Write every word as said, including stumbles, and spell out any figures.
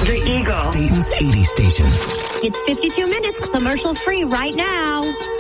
The Eagle. Dayton's eighty station. It's fifty-two minutes commercial free right now.